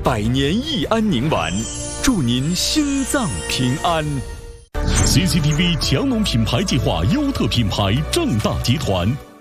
百年益安宁丸，祝您心脏平安。 CCTV 强农品牌计划优特品牌正大集团